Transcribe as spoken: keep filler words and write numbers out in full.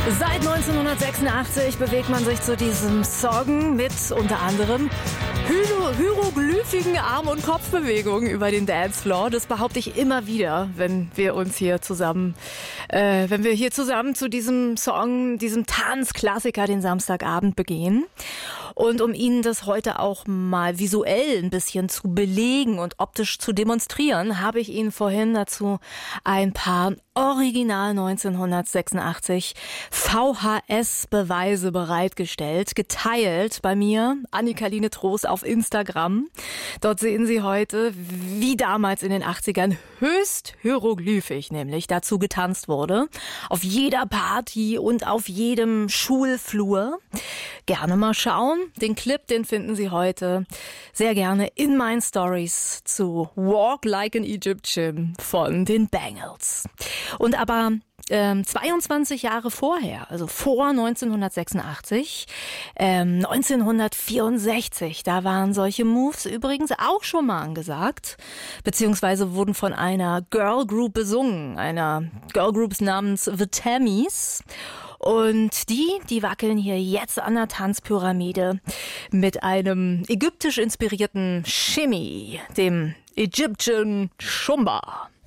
Seit neunzehnhundertsechsundachtzig bewegt man sich zu diesem Song mit unter anderem Hyro- hieroglyphigen Arm- und Kopfbewegungen über den Dancefloor. Das behaupte ich immer wieder, wenn wir uns hier zusammen, äh, wenn wir hier zusammen zu diesem Song, diesem Tanzklassiker den Samstagabend begehen. Und um Ihnen das heute auch mal visuell ein bisschen zu belegen und optisch zu demonstrieren, habe ich Ihnen vorhin dazu ein paar Original neunzehnhundertsechsundachtzig V H S-Beweise bereitgestellt, geteilt bei mir, Annika-Line Trost auf Instagram. Dort sehen Sie heute, wie damals in den achtzigern höchst hieroglyphisch nämlich dazu getanzt wurde. Auf jeder Party und auf jedem Schulflur. Gerne mal schauen. Den Clip, den finden Sie heute sehr gerne in meinen Stories zu Walk Like an Egyptian von den Bangles. Und aber ähm, zweiundzwanzig Jahre vorher, also vor neunzehnhundertsechsundachtzig, ähm, neunzehnhundertvierundsechzig, da waren solche Moves übrigens auch schon mal angesagt, beziehungsweise wurden von einer Girl Group besungen, einer Girl Group namens The Tammys. Und die, die wackeln hier jetzt an der Tanzpyramide mit einem ägyptisch inspirierten Shimmy, dem Egyptian Shumba.